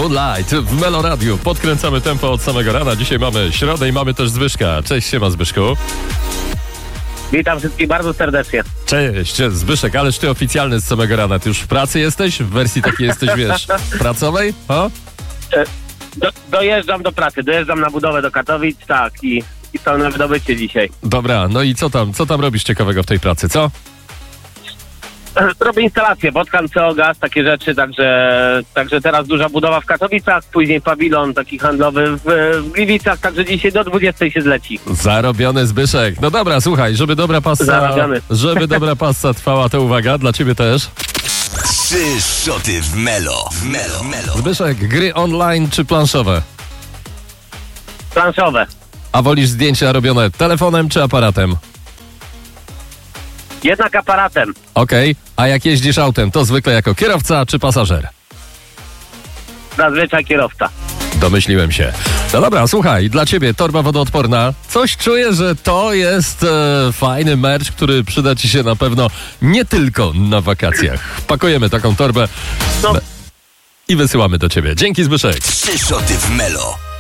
Moonlight w Melo Radio. Podkręcamy tempo od samego rana. Dzisiaj mamy środę i mamy też Zbyszka. Cześć, siema Zbyszku. Witam wszystkich bardzo serdecznie. Cześć, Zbyszek, ależ ty oficjalny z samego rana. Ty już w pracy jesteś? W wersji takiej jesteś, wiesz, pracowej? O? Dojeżdżam do pracy, dojeżdżam na budowę do Katowic, tak, i pełne wydobycie dzisiaj. Dobra, no i co tam robisz ciekawego w tej pracy, co? Robię instalację, Wodkan, CO, gaz, takie rzeczy, także teraz duża budowa w Katowicach, później pawilon taki handlowy w Gliwicach, także dzisiaj do 20 się zleci. Zarobiony Zbyszek. No dobra, słuchaj, żeby dobra passa trwała, to uwaga, dla ciebie też. 3 szoty w Melo. Zbyszek, gry online czy planszowe? Planszowe. A wolisz zdjęcia robione telefonem czy aparatem? Jednak aparatem. Okej, a jak jeździsz autem, to zwykle jako kierowca czy pasażer? Zazwyczaj kierowca. Domyśliłem się. No dobra, słuchaj, dla ciebie torba wodoodporna. Coś czuję, że to jest fajny merch, który przyda ci się na pewno nie tylko na wakacjach. Pakujemy taką torbę i wysyłamy do ciebie. Dzięki, Zbyszek. 3 szoty w Melo.